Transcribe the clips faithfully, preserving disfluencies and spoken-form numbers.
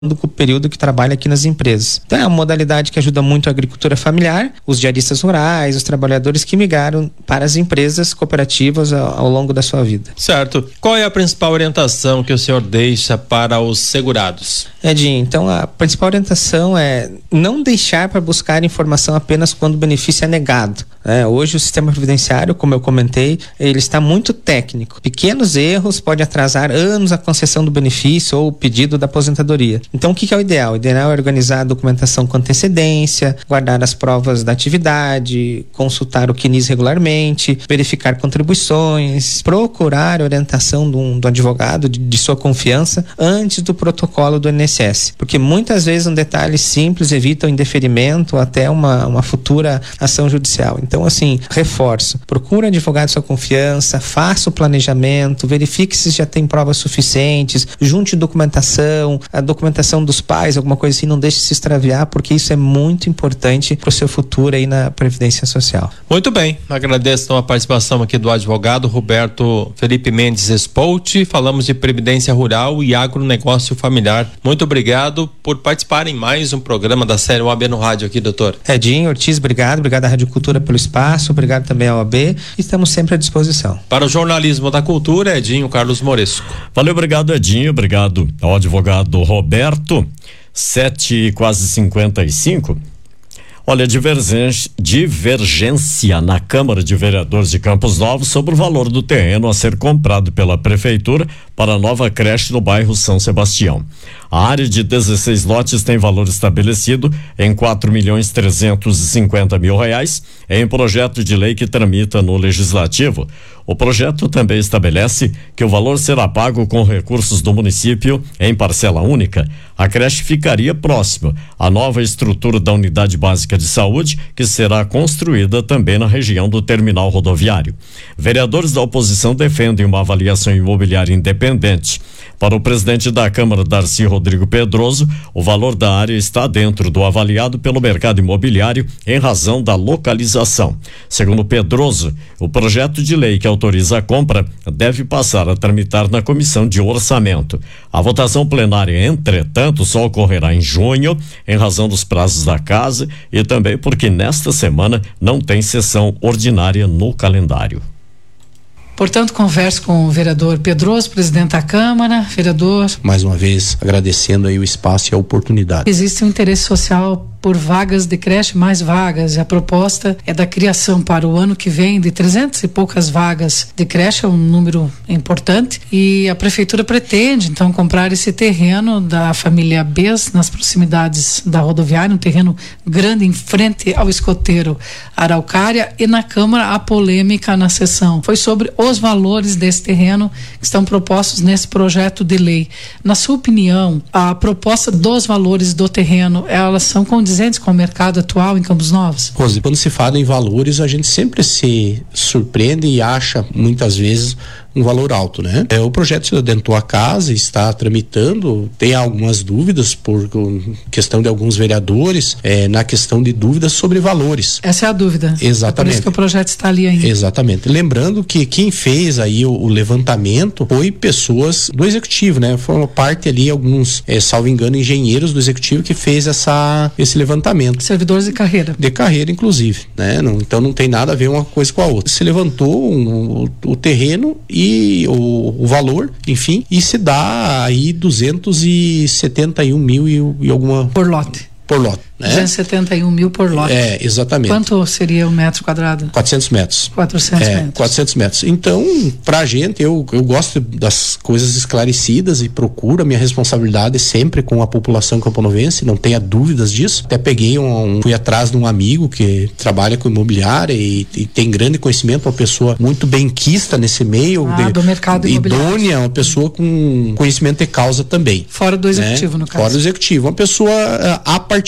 do período que trabalha aqui nas empresas. Então é uma modalidade que ajuda muito a agricultura familiar, os diaristas rurais, os trabalhadores que migraram para as empresas cooperativas ao, ao longo da sua vida. Certo. Qual é a principal orientação que o senhor deixa para os segurados? Edinho, então a principal orientação é não deixar para buscar informação apenas quando o benefício é negado. É, hoje o sistema previdenciário, como eu comentei, ele está muito técnico. Pequenos erros podem atrasar anos a concessão do benefício ou o pedido da aposentadoria. Então o que, que é o ideal? O ideal é organizar a documentação com antecedência, guardar as provas da atividade, consultar o Q N I S regularmente, verificar contribuições, procurar a orientação do, um, do advogado de, de sua confiança antes do protocolo do I N S S. Porque muitas vezes um detalhe simples evita o indeferimento ou até uma, uma futura ação judicial. Então, assim, reforço, procure um advogado de sua confiança, faça o planejamento, verifique se já tem provas suficientes, junte documentação, a documentação dos pais, alguma coisa assim, não deixe se extraviar, porque isso é muito importante para o seu futuro aí na Previdência Social. Muito bem, agradeço então a participação aqui do advogado Roberto Felipe Mendes Espolti. Falamos de Previdência Rural e Agronegócio Familiar. Muito obrigado por participar em mais um programa da série O A B no Rádio aqui, doutor. Edinho, Ortiz, obrigado, obrigado à Rádio Cultura pelo espaço, obrigado também ao O A B, estamos sempre à disposição. Para o jornalismo da cultura, Edinho Carlos Moresco. Valeu, obrigado Edinho, obrigado ao advogado Roberto. Sete quase cinquenta e cinco. Olha, divergência, divergência na Câmara de Vereadores de Campos Novos sobre o valor do terreno a ser comprado pela Prefeitura para a nova creche no bairro São Sebastião. A área de dezesseis lotes tem valor estabelecido em quatro milhões trezentos e cinquenta mil reais em projeto de lei que tramita no Legislativo. O projeto também estabelece que o valor será pago com recursos do município em parcela única. A creche ficaria próximo à nova estrutura da Unidade Básica de Saúde, que será construída também na região do terminal rodoviário. Vereadores da oposição defendem uma avaliação imobiliária independente. Para o presidente da Câmara, Darcy Rodrigo Pedroso, o valor da área está dentro do avaliado pelo mercado imobiliário em razão da localização. Segundo Pedroso, o projeto de lei que autoriza a compra deve passar a tramitar na Comissão de Orçamento. A votação plenária, entretanto, só ocorrerá em junho, em razão dos prazos da casa e também porque nesta semana não tem sessão ordinária no calendário. Portanto, converso com o vereador Pedroso, presidente da Câmara. Vereador, mais uma vez agradecendo aí o espaço e a oportunidade. Existe um interesse social por vagas de creche, mais vagas. A proposta é da criação para o ano que vem de trezentas e poucas vagas de creche, é um número importante, e a prefeitura pretende então comprar esse terreno da família Bes nas proximidades da rodoviária, um terreno grande em frente ao escoteiro Araucária. E na Câmara a polêmica na sessão foi sobre os valores desse terreno que estão propostos nesse projeto de lei. Na sua opinião, a proposta dos valores do terreno, elas são condizentes com o mercado atual em Campos Novos? Rose, quando se fala em valores, a gente sempre se surpreende e acha muitas vezes um valor alto, né? É, o projeto se adentrou à casa, está tramitando, tem algumas dúvidas por questão de alguns vereadores, é, na questão de dúvidas sobre valores. Essa é a dúvida. Exatamente. É por isso que o projeto está ali ainda. Exatamente. Lembrando que quem fez aí o, o levantamento foi pessoas do executivo, né? Foi uma parte ali, alguns, é, salvo engano, engenheiros do executivo que fez essa, esse levantamento. Servidores de carreira. De carreira, inclusive, né? Não, então não tem nada a ver uma coisa com a outra. Se levantou um, o, o terreno e E o, o valor, enfim, e se dá aí duzentos e setenta e um mil e, e alguma... Por lote. Por lote, né? duzentos e setenta e um mil por lote. É, exatamente. Quanto seria o metro quadrado? quatrocentos metros. quatrocentos é, metros. quatrocentos metros. Então, pra gente, eu, eu gosto das coisas esclarecidas e procuro, a minha responsabilidade é sempre com a população camponovense, não tenha dúvidas disso. Até peguei um, um fui atrás de um amigo que trabalha com imobiliária e, e tem grande conhecimento, uma pessoa muito benquista nesse meio. Ah, de, do mercado imobiliário. Idônea, uma pessoa com conhecimento de causa também. Fora do executivo, né? no caso. Fora do executivo. Uma pessoa uh, apartidária,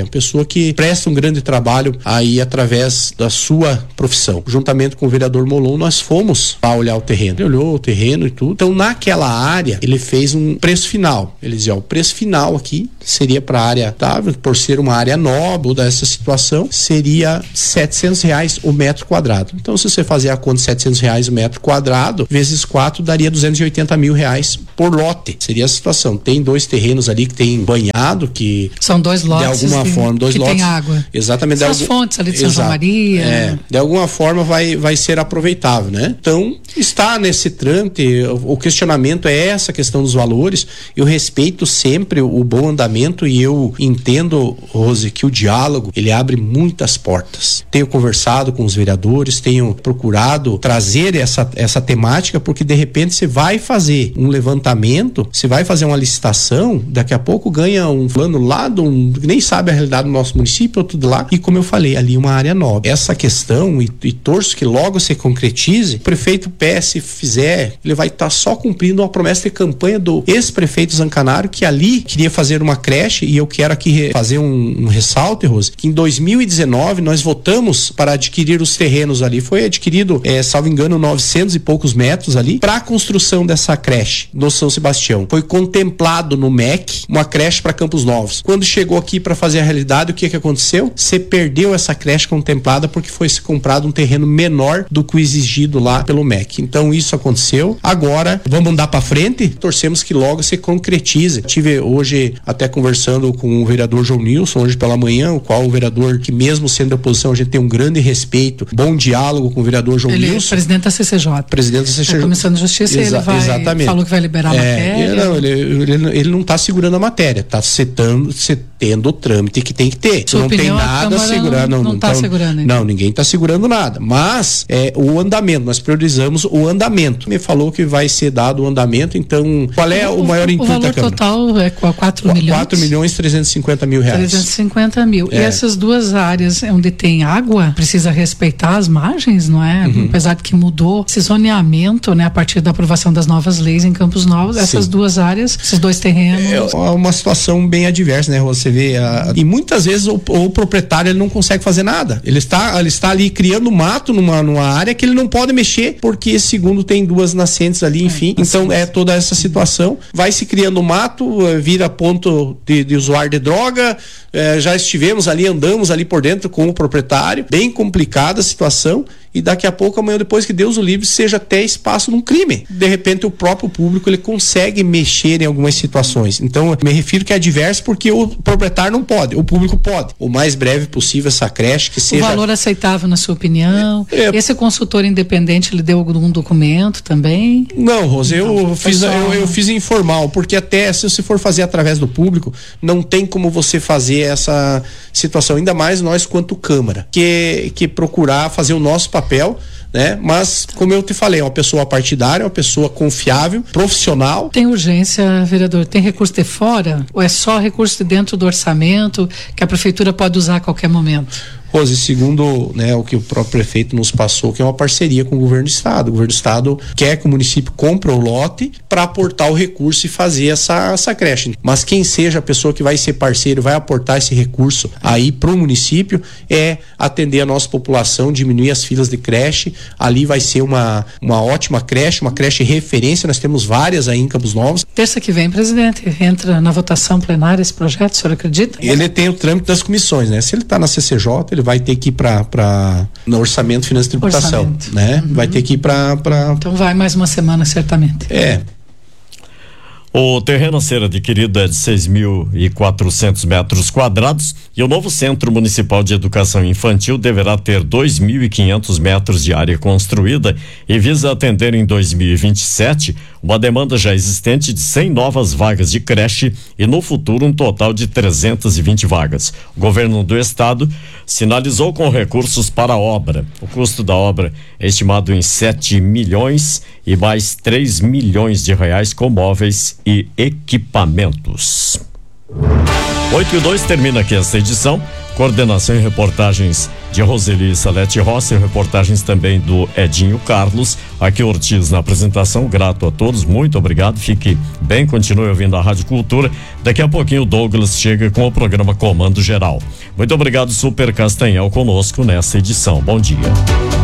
área, uma pessoa que presta um grande trabalho aí através da sua profissão. Juntamente com o vereador Molon, nós fomos lá olhar o terreno. Ele olhou o terreno e tudo. Então, naquela área, ele fez um preço final. Ele dizia, ó, o preço final aqui seria para a área, tá? Por ser uma área nobre dessa situação, seria setecentos reais o metro quadrado. Então, se você fazer a conta de setecentos reais o metro quadrado, vezes quatro, daria duzentos e oitenta mil reais por lote. Seria a situação. Tem dois terrenos ali que tem banhado, que são dois lotes de alguma de, forma, dois que lotes. Tem água. Exatamente. São algum, as fontes ali de São exato, João Maria. É, de alguma forma vai, vai ser aproveitável, né? Então, está nesse trâmite, o, o questionamento é essa questão dos valores. Eu respeito sempre o, o bom andamento e eu entendo, Rose, que o diálogo, ele abre muitas portas. Tenho conversado com os vereadores, tenho procurado trazer essa, essa temática, porque de repente você vai fazer um levantamento, você vai fazer uma licitação, daqui a pouco ganha um plano lá, do, um, nem sabe a realidade do nosso município, tudo lá, e como eu falei, ali uma área nova. Essa questão, e, e torço que logo se concretize, o prefeito Pé, se fizer, ele vai estar tá só cumprindo uma promessa de campanha do ex-prefeito Zancanaro, que ali queria fazer uma creche, e eu quero aqui fazer um, um ressalte, Rose, que em dois mil e dezenove nós votamos para adquirir os terrenos ali, foi adquirido, é, salvo engano, novecentos e poucos metros ali, para a construção dessa creche no São Sebastião. Foi contemplado no M E C uma creche para Campos Novos. Quando chegou aqui para fazer a realidade, o que que aconteceu? Você perdeu essa creche contemplada porque foi se comprado um terreno menor do que o exigido lá pelo M E C. Então isso aconteceu. Agora vamos andar para frente, torcemos que logo se concretize. Tive hoje até conversando com o vereador João Nilson hoje pela manhã, o qual o vereador que mesmo sendo da oposição a gente tem um grande respeito, bom diálogo com o vereador João ele Nilson. É presidente da C C J. Presidente da C C J. Da Comissão de Justiça. Exa- ele vai, exatamente. Falou que vai liberar a é, matéria. Ele não, ele, ele, ele não está segurando a matéria, está setando, tendo o trâmite que tem que ter. Sua não opinião, tem nada segurando. Não, não, não tá então, segurando. Hein? Não, ninguém está segurando nada. Mas é o andamento, nós priorizamos o andamento. Me falou que vai ser dado o andamento, então qual é o, o maior intuito da Câmara? O valor total é quatro milhões? quatro milhões e trezentos e cinquenta mil reais. trezentos e cinquenta mil. É. E essas duas áreas onde tem água, precisa respeitar as margens, não é? Uhum. Apesar de que mudou esse zoneamento, né? A partir da aprovação das novas leis em Campos Novos, Sim. essas duas áreas, esses dois terrenos. É uma situação bem adversa, né? Você vê, a, e muitas vezes o, o proprietário ele não consegue fazer nada. Ele está, ele está ali criando mato numa, numa área que ele não pode mexer, porque segundo tem duas nascentes ali, enfim. É, então é toda essa situação. Vai se criando mato, vira ponto de, de usuário de droga. É, já estivemos ali, andamos ali por dentro com o proprietário. Bem complicada a situação. E daqui a pouco, amanhã, depois que Deus o livre, seja até espaço num crime. De repente, o próprio público, ele consegue mexer em algumas situações. Então, me refiro que é adverso porque o proprietário não pode, o público pode. O mais breve possível essa creche, que seja... O valor aceitável, na sua opinião? É, é... Esse consultor independente, ele deu algum documento também? Não, Rose, eu, não, fiz, só... eu, eu fiz informal, porque até se você for fazer através do público, não tem como você fazer essa situação, ainda mais nós quanto Câmara, que, que procurar fazer o nosso papel papel, né? Mas, como eu te falei, é uma pessoa partidária, uma pessoa confiável, profissional. Tem urgência, vereador? Tem recurso de fora? Ou é só recurso de dentro do orçamento que a prefeitura pode usar a qualquer momento? Rose, segundo, né, o que o próprio prefeito nos passou, que é uma parceria com o governo do estado. O governo do estado quer que o município compre o lote para aportar o recurso e fazer essa, essa creche. Mas quem seja a pessoa que vai ser parceiro, vai aportar esse recurso aí para o município, é atender a nossa população, diminuir as filas de creche. Ali vai ser uma, uma ótima creche, uma creche referência. Nós temos várias aí em Campos Novos. Terça que vem, presidente, entra na votação plenária esse projeto, o senhor acredita? Ele tem o trâmite das comissões, né? Se ele está na C C J, ele vai ter que ir para para no orçamento, finanças e tributação, orçamento. Né? Uhum. Vai ter que ir para para Então vai mais uma semana certamente. É. O terreno a ser adquirido é de seis mil e quatrocentos metros quadrados e o novo Centro Municipal de Educação Infantil deverá ter dois mil e quinhentos metros de área construída e visa atender em dois mil e vinte e sete uma demanda já existente de cem novas vagas de creche e no futuro um total de trezentas e vinte vagas. O governo do estado sinalizou com recursos para a obra. O custo da obra é estimado em sete milhões e mais três milhões de reais com móveis e equipamentos. oito e dois termina aqui esta edição. Coordenação e reportagens de Roseli Salete Rossi, reportagens também do Edinho Carlos, aqui Ortiz na apresentação. Grato a todos, muito obrigado, fique bem, continue ouvindo a Rádio Cultura. Daqui a pouquinho o Douglas chega com o programa Comando Geral. Muito obrigado, Super Castanhal, conosco nessa edição. Bom dia.